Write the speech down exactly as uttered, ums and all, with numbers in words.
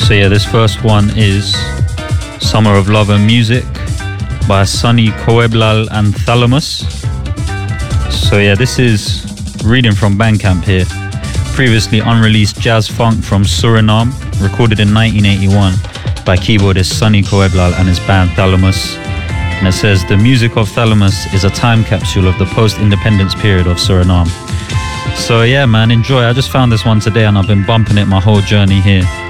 So yeah, this first one is Summer of Love and Music by Sunny Coeblal and Thalamus. So yeah, this is reading from Bandcamp here. Previously unreleased jazz funk from Suriname, recorded in nineteen eighty-one by keyboardist Sunny Coeblal and his band Thalamus. And it says, the music of Thalamus is a time capsule of the post-independence period of Suriname. So yeah, man, enjoy. I just found this one today and I've been bumping it my whole journey here.